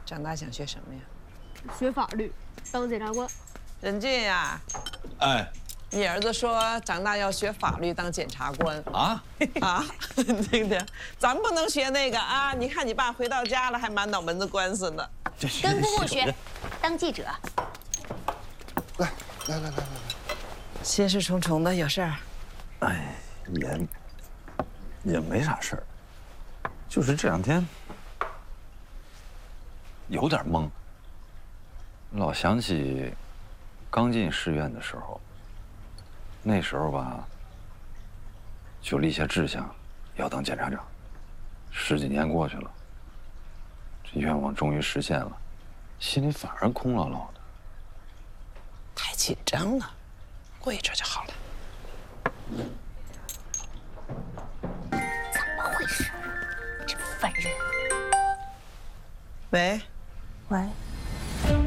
长大想学什么呀？ 学法律，当检察官。 任进呀， 哎， 你儿子说长大要学法律当检察官啊啊，对的，咱不能学那个啊！你看你爸回到家了，还满脑门子官司呢。 跟姑姑学，当记者。 来， 心事重重的，有事儿？ 哎，也没啥事儿，就是这两天有点懵，老想起刚进市院的时候，那时候吧，就立下志向要当检察长。10几年过去了，这愿望终于实现了，心里反而空落落的。 太紧张了，跪着就好了。 怎么回事？这烦人！ 喂， 喂。